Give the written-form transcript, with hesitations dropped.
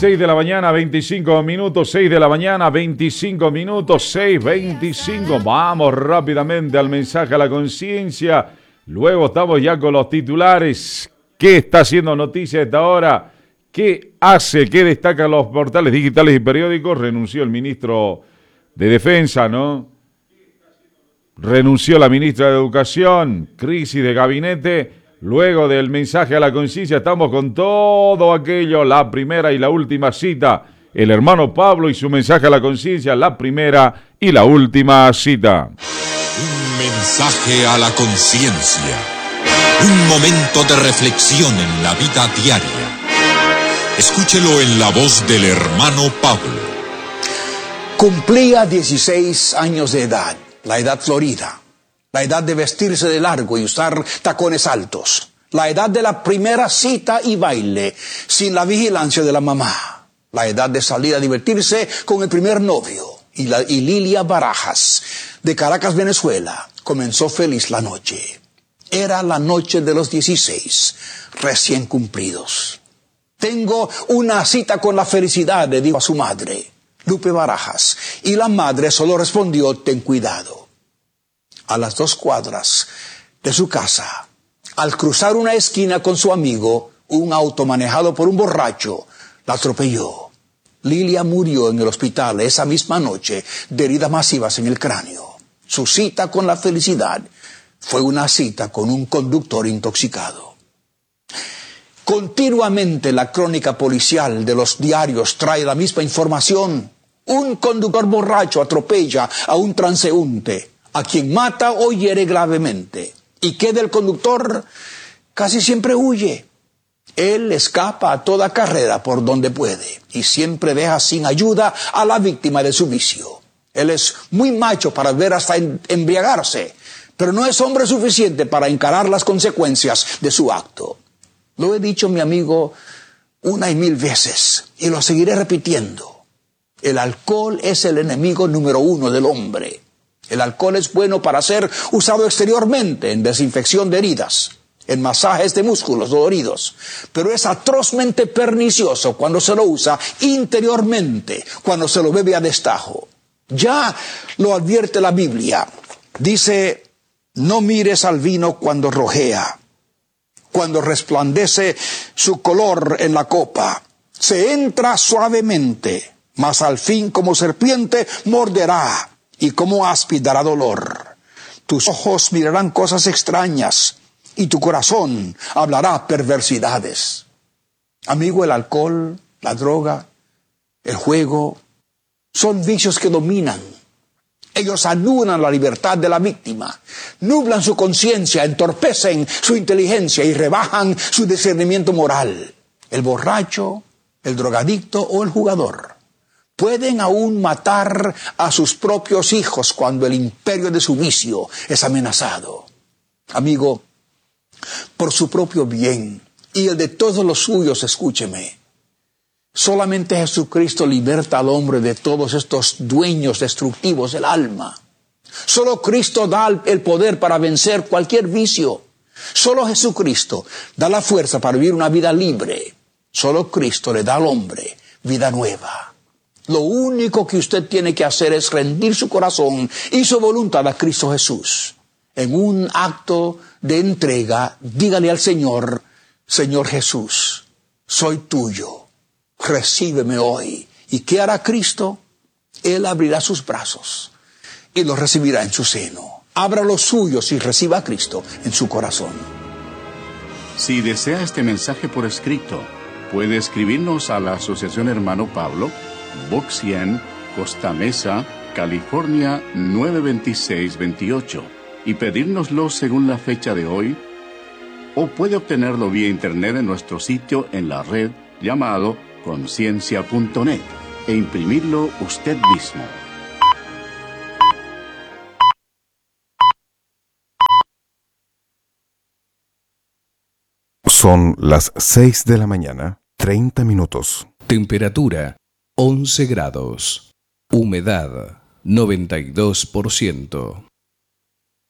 6 de la mañana, 25 minutos, 6 de la mañana, 25 minutos, 6:25. Vamos rápidamente al mensaje a la conciencia. Luego estamos ya con los titulares. ¿Qué está haciendo noticia a esta hora? ¿Qué hace? ¿Qué destacan los portales digitales y periódicos? Renunció el ministro de Defensa, ¿no? Renunció la ministra de Educación. Crisis de gabinete. Luego del mensaje a la conciencia estamos con todo aquello, la primera y la última cita. El hermano Pablo y su mensaje a la conciencia, la primera y la última cita. Un mensaje a la conciencia. Un momento de reflexión en la vida diaria. Escúchelo en la voz del hermano Pablo. Cumplía 16 años de edad, la edad florida. La edad de vestirse de largo y usar tacones altos. La edad de la primera cita y baile, sin la vigilancia de la mamá. La edad de salir a divertirse con el primer novio. Y Lilia Barajas, de Caracas, Venezuela, comenzó feliz la noche. Era la noche de los 16, recién cumplidos. Tengo una cita con la felicidad, le dijo a su madre, Lupe Barajas. Y la madre solo respondió, ten cuidado. A las 2 cuadras de su casa, al cruzar una esquina con su amigo, un auto manejado por un borracho la atropelló. Lilia murió en el hospital esa misma noche de heridas masivas en el cráneo. Su cita con la felicidad fue una cita con un conductor intoxicado. Continuamente la crónica policial de los diarios trae la misma información. Un conductor borracho atropella a un transeúnte, a quien mata o hiere gravemente. ¿Y qué del conductor? Casi siempre huye. Él escapa a toda carrera por donde puede y siempre deja sin ayuda a la víctima de su vicio. Él es muy macho para ver hasta embriagarse, pero no es hombre suficiente para encarar las consecuencias de su acto. Lo he dicho, mi amigo, una y mil veces y lo seguiré repitiendo. El alcohol es el enemigo número 1 del hombre. El alcohol es bueno para ser usado exteriormente en desinfección de heridas, en masajes de músculos doloridos, pero es atrozmente pernicioso cuando se lo usa interiormente, cuando se lo bebe a destajo. Ya lo advierte la Biblia. Dice, no mires al vino cuando rojea, cuando resplandece su color en la copa. Se entra suavemente, mas al fin como serpiente morderá. Y como áspid dará dolor. Tus ojos mirarán cosas extrañas y tu corazón hablará perversidades. Amigo, el alcohol, la droga, el juego, son vicios que dominan. Ellos anulan la libertad de la víctima, nublan su conciencia, entorpecen su inteligencia y rebajan su discernimiento moral. El borracho, el drogadicto o el jugador pueden aún matar a sus propios hijos cuando el imperio de su vicio es amenazado. Amigo, por su propio bien y el de todos los suyos, escúcheme. Solamente Jesucristo liberta al hombre de todos estos dueños destructivos del alma. Solo Cristo da el poder para vencer cualquier vicio. Solo Jesucristo da la fuerza para vivir una vida libre. Solo Cristo le da al hombre vida nueva. Lo único que usted tiene que hacer es rendir su corazón y su voluntad a Cristo Jesús. En un acto de entrega, dígale al Señor, Señor Jesús, soy tuyo, recíbeme hoy. ¿Y qué hará Cristo? Él abrirá sus brazos y los recibirá en su seno. Abra los suyos y reciba a Cristo en su corazón. Si desea este mensaje por escrito, puede escribirnos a la Asociación Hermano Pablo, Box 100, Costa Mesa, California 92628 y pedírnoslo según la fecha de hoy, o puede obtenerlo vía internet en nuestro sitio en la red llamado conciencia.net e imprimirlo usted mismo. Son las 6 de la mañana, 30 minutos. Temperatura 11 grados. Humedad 92%.